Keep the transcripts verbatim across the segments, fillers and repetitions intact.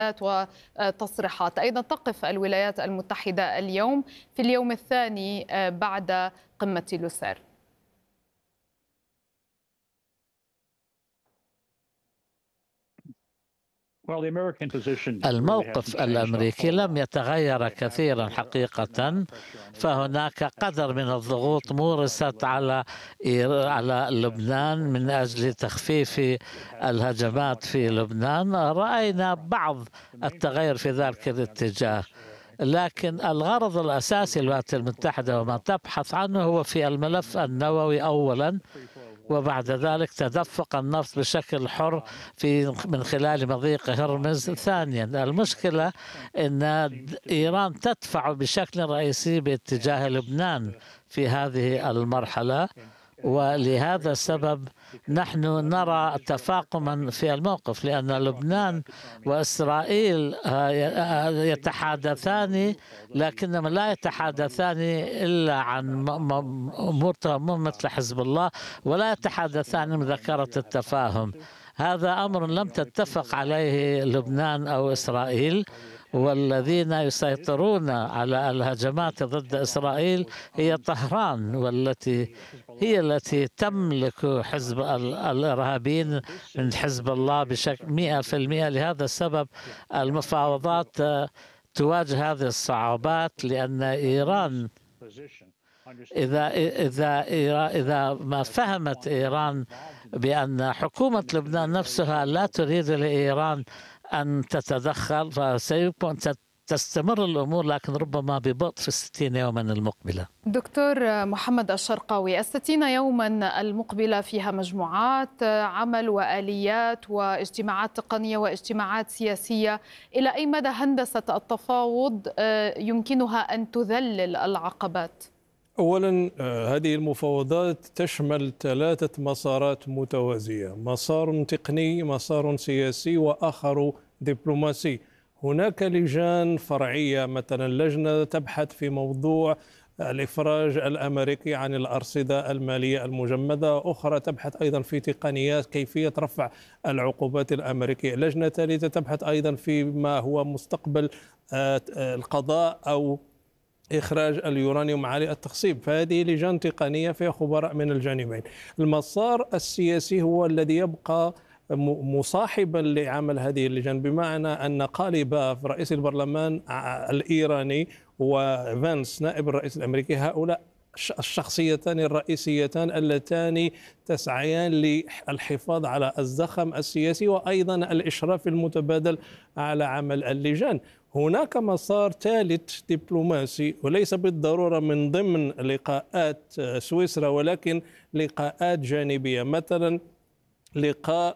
وتصريحات. أيضا تقف الولايات المتحدة اليوم في اليوم الثاني بعد قمة لوسير. الموقف الأمريكي لم يتغير كثيرا حقيقة، فهناك قدر من الضغوط مورست على على لبنان من أجل تخفيف الهجمات في لبنان. رأينا بعض التغير في ذلك الاتجاه، لكن الغرض الأساسي للولايات المتحدة وما تبحث عنه هو في الملف النووي أولا، وبعد ذلك تدفق النفط بشكل حر في من خلال مضيق هرمز ثانيا. المشكلة أن إيران تدفع بشكل رئيسي باتجاه لبنان في هذه المرحلة، ولهذا السبب نحن نرى تفاقما في الموقف، لأن لبنان وإسرائيل يتحادثان لكنما لا يتحادثان إلا عن أمور مثل حزب الله، ولا يتحادثان من ذكرة التفاهم. هذا أمر لم تتفق عليه لبنان أو إسرائيل، والذين يسيطرون على الهجمات ضد إسرائيل هي طهران، والتي هي التي تملك حزب الإرهابيين من حزب الله بشكل مئة في المئة. لهذا السبب المفاوضات تواجه هذه الصعوبات، لأن إيران إذا إذا إذا ما فهمت إيران بأن حكومة لبنان نفسها لا تريد لإيران أن تتدخل، فسيكون تستمر الأمور، لكن ربما ببطء في الستين يوما المقبلة. دكتور محمد الشرقاوي، الستين يوما المقبلة فيها مجموعات عمل وآليات واجتماعات تقنية واجتماعات سياسية. إلى أي مدى هندسة التفاوض يمكنها أن تذلل العقبات؟ أولا، هذه المفاوضات تشمل ثلاثة مسارات متوازية: مسار تقني، مسار سياسي، وآخر دبلوماسي. هناك لجان فرعية، مثلا لجنة تبحث في موضوع الإفراج الأمريكي عن الأرصدة المالية المجمدة، أخرى تبحث أيضا في تقنيات كيفية رفع العقوبات الأمريكية، لجنة ثالثة تبحث أيضا في ما هو مستقبل القضاء أو إخراج اليورانيوم عالي التخصيب. فهذه لجان تقنية فيها خبراء من الجانبين. المسار السياسي هو الذي يبقى مصاحبا لعمل هذه اللجان، بمعنى أن قاليباف رئيس البرلمان الإيراني وفانس نائب الرئيس الأمريكي، هؤلاء الشخصيتان الرئيسيتان اللتان تسعيان للحفاظ على الزخم السياسي وأيضا الإشراف المتبادل على عمل اللجان. هناك مسار ثالث دبلوماسي، وليس بالضرورة من ضمن لقاءات سويسرا، ولكن لقاءات جانبية، مثلا لقاء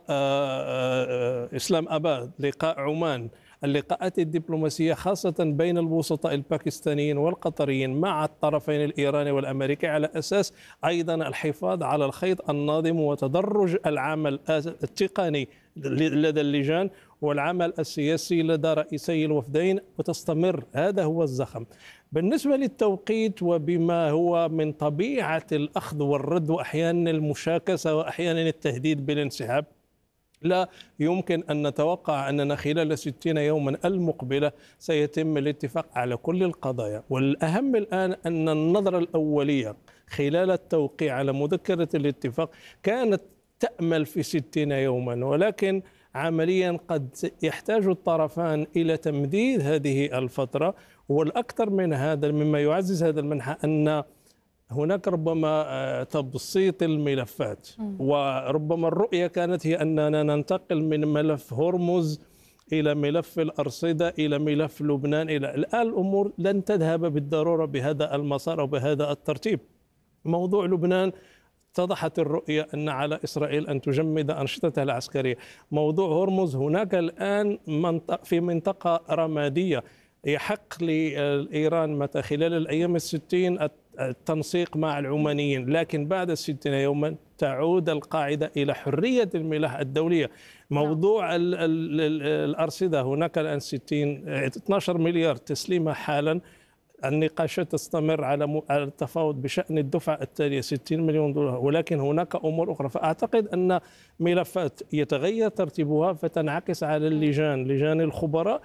إسلام أباد، لقاء عمان. اللقاءات الدبلوماسية خاصة بين الوسطاء الباكستانيين والقطريين مع الطرفين الإيراني والأمريكي، على أساس أيضا الحفاظ على الخيط الناظم وتدرج العمل التقني لدى اللجان والعمل السياسي لدى رئيسي الوفدين، وتستمر. هذا هو الزخم. بالنسبة للتوقيت وبما هو من طبيعة الأخذ والرد وأحيانا المشاكسة وأحيانا التهديد بالانسحاب، لا يمكن أن نتوقع أننا خلال ستين يوما المقبلة سيتم الاتفاق على كل القضايا. والأهم الآن أن النظرة الأولية خلال التوقيع على مذكرة الاتفاق كانت تأمل في ستين يوما، ولكن عمليا قد يحتاج الطرفان إلى تمديد هذه الفترة. والأكثر من هذا مما يعزز هذا المنحى أن هناك ربما تبسيط الملفات، وربما الرؤية كانت هي أننا ننتقل من ملف هرمز إلى ملف الأرصدة إلى ملف لبنان. إلى الآن الأمور لن تذهب بالضرورة بهذا المسار أو بهذا الترتيب. موضوع لبنان اتضحت الرؤية أن على إسرائيل أن تجمد أنشطتها العسكرية. موضوع هرمز هناك الآن في منطقة رمادية، يحق لإيران متى خلال الأيام الستين التنسيق مع العمانيين، لكن بعد الستين يوما تعود القاعدة إلى حرية الملاح الدولية. موضوع ال ال ال الأرصدة هناك الآن ستين اثني عشر مليار تسليمها حالا، النقاشات تستمر على التفاوض بشأن الدفعة التالية ستين مليون دولار، ولكن هناك أمور أخرى. فأعتقد أن ملفات يتغير ترتيبها فتنعكس على اللجان لجان الخبراء